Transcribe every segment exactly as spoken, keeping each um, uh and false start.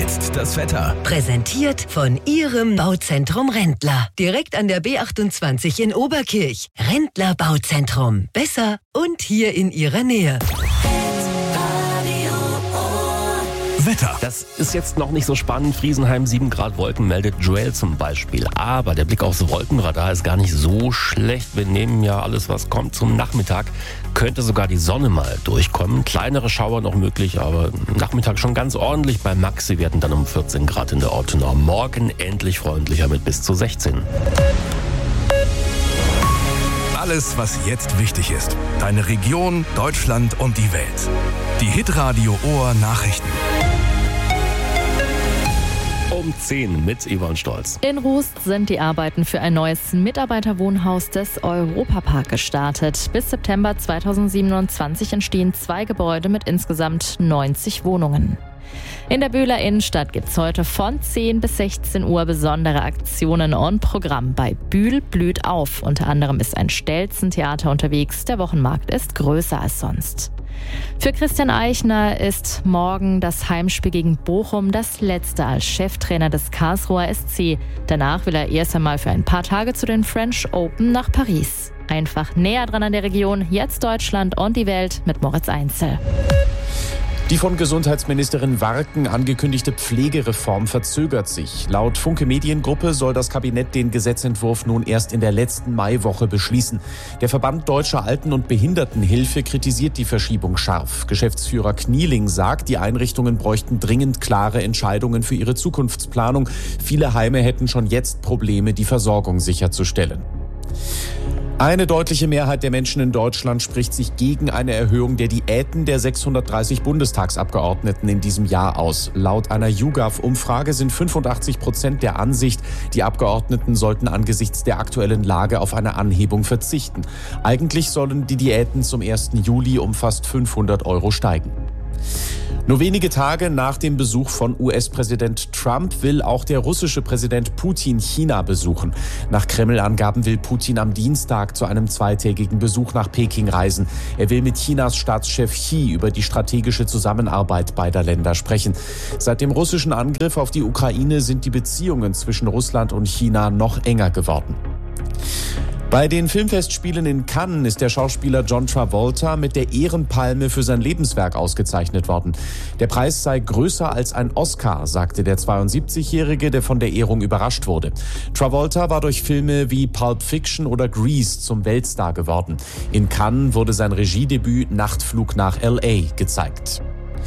jetzt das Wetter. Präsentiert von Ihrem Bauzentrum Rendler. Direkt an der B achtundzwanzig in Oberkirch. Rendler Bauzentrum. Besser und hier in Ihrer Nähe. Wetter. Das ist jetzt noch nicht so spannend. Friesenheim, sieben Grad Wolken, meldet Joel zum Beispiel. Aber der Blick aufs Wolkenradar ist gar nicht so schlecht. Wir nehmen ja alles, was kommt. Zum Nachmittag könnte sogar die Sonne mal durchkommen. Kleinere Schauer noch möglich, aber Nachmittag schon ganz ordentlich. Bei Maxi werden dann um vierzehn Grad in der Ortenau. Morgen endlich freundlicher mit bis zu sechzehn. Alles, was jetzt wichtig ist. Deine Region, Deutschland und die Welt. Die Hitradio Ohr Nachrichten. Um zehn mit Yvonne Stolz. In Rust sind die Arbeiten für ein neues Mitarbeiterwohnhaus des Europapark gestartet. Bis September zweitausendsiebenundzwanzig entstehen zwei Gebäude mit insgesamt neunzig Wohnungen. In der Bühler Innenstadt gibt es heute von zehn bis sechzehn Uhr besondere Aktionen und Programm. Bei Bühl blüht auf. Unter anderem ist ein Stelzentheater unterwegs. Der Wochenmarkt ist größer als sonst. Für Christian Eichner ist morgen das Heimspiel gegen Bochum das letzte als Cheftrainer des Karlsruher S C. Danach will er erst einmal für ein paar Tage zu den French Open nach Paris. Einfach näher dran an der Region, jetzt Deutschland und die Welt mit Moritz Einzel. Die von Gesundheitsministerin Warken angekündigte Pflegereform verzögert sich. Laut Funke Mediengruppe soll das Kabinett den Gesetzentwurf nun erst in der letzten Maiwoche beschließen. Der Verband Deutscher Alten- und Behindertenhilfe kritisiert die Verschiebung scharf. Geschäftsführer Knieling sagt, die Einrichtungen bräuchten dringend klare Entscheidungen für ihre Zukunftsplanung. Viele Heime hätten schon jetzt Probleme, die Versorgung sicherzustellen. Eine deutliche Mehrheit der Menschen in Deutschland spricht sich gegen eine Erhöhung der Diäten der sechshundertdreißig Bundestagsabgeordneten in diesem Jahr aus. Laut einer YouGov-Umfrage sind fünfundachtzig Prozent der Ansicht, die Abgeordneten sollten angesichts der aktuellen Lage auf eine Anhebung verzichten. Eigentlich sollen die Diäten zum ersten Juli um fast fünfhundert Euro steigen. Nur wenige Tage nach dem Besuch von U S-Präsident Trump will auch der russische Präsident Putin China besuchen. Nach Kreml-Angaben will Putin am Dienstag zu einem zweitägigen Besuch nach Peking reisen. Er will mit Chinas Staatschef Xi über die strategische Zusammenarbeit beider Länder sprechen. Seit dem russischen Angriff auf die Ukraine sind die Beziehungen zwischen Russland und China noch enger geworden. Bei den Filmfestspielen in Cannes ist der Schauspieler John Travolta mit der Ehrenpalme für sein Lebenswerk ausgezeichnet worden. Der Preis sei größer als ein Oscar, sagte der zweiundsiebzigjährige, der von der Ehrung überrascht wurde. Travolta war durch Filme wie Pulp Fiction oder Grease zum Weltstar geworden. In Cannes wurde sein Regiedebüt Nachtflug nach L A gezeigt.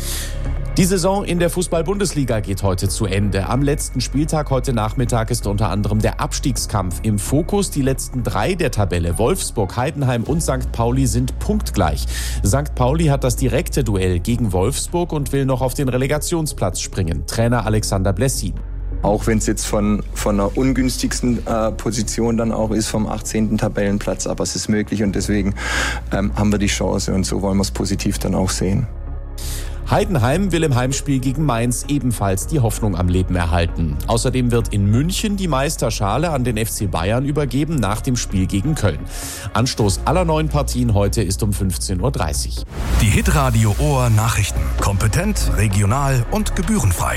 Die Saison in der Fußball-Bundesliga geht heute zu Ende. Am letzten Spieltag heute Nachmittag ist unter anderem der Abstiegskampf im Fokus. Die letzten drei der Tabelle, Wolfsburg, Heidenheim und Sankt Pauli, sind punktgleich. Sankt Pauli hat das direkte Duell gegen Wolfsburg und will noch auf den Relegationsplatz springen. Trainer Alexander Blessin. Auch wenn es jetzt von, von der ungünstigsten äh, Position dann auch ist, vom achtzehnten Tabellenplatz. Aber es ist möglich und deswegen ähm, haben wir die Chance und so wollen wir es positiv dann auch sehen. Heidenheim will im Heimspiel gegen Mainz ebenfalls die Hoffnung am Leben erhalten. Außerdem wird in München die Meisterschale an den F C Bayern übergeben nach dem Spiel gegen Köln. Anstoß aller neuen Partien heute ist um fünfzehn Uhr dreißig. Die Hitradio Ohr Nachrichten. Kompetent, regional und gebührenfrei.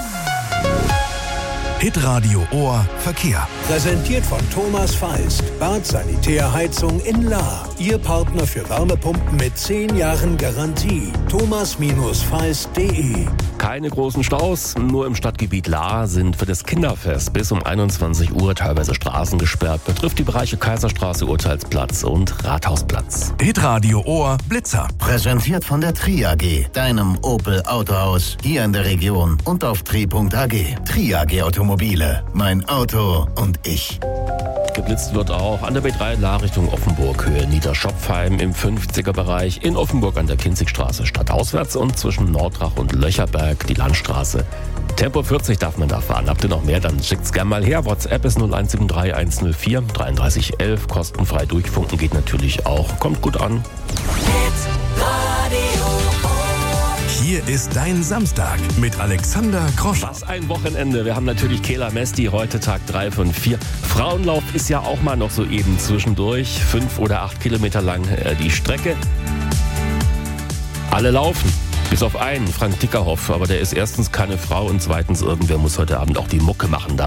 Hitradio Ohr Verkehr. Präsentiert von Thomas Feist. Bad Sanitärheizung in Lahr. Ihr Partner für Wärmepumpen mit zehn Jahren Garantie. thomas feist punkt de. Keine großen Staus, nur im Stadtgebiet Lahr sind für das Kinderfest bis um einundzwanzig Uhr teilweise Straßen gesperrt. Betrifft die Bereiche Kaiserstraße, Urteilsplatz und Rathausplatz. Hitradio Ohr Blitzer. Präsentiert von der Tri A G, deinem Opel Autohaus hier in der Region und auf tri punkt a g. Tri A G Automobile, mein Auto und ich. Geblitzt wird auch an der B drei Lahr Richtung Offenburg, Höhe Niederschopfheim im fünfziger Bereich, in Offenburg an der Kinzigstraße stadtauswärts und zwischen Nordrach und Löcherberg die Landstraße. Tempo vierzig darf man da fahren. Habt ihr noch mehr, dann schickt's gerne mal her. WhatsApp ist null eins sieben drei eins null vier dreiunddreißig elf, kostenfrei durchfunken geht natürlich auch. Kommt gut an. Hier ist dein Samstag mit Alexander Grosch. Was ein Wochenende. Wir haben natürlich Kehler Mesti, heute Tag drei von vier. Frauenlauf ist ja auch mal noch so eben zwischendurch. Fünf oder acht Kilometer lang äh, die Strecke. Alle laufen. Bis auf einen, Frank Tickerhoff, aber der ist erstens keine Frau und zweitens irgendwer muss heute Abend auch die Mucke machen. Da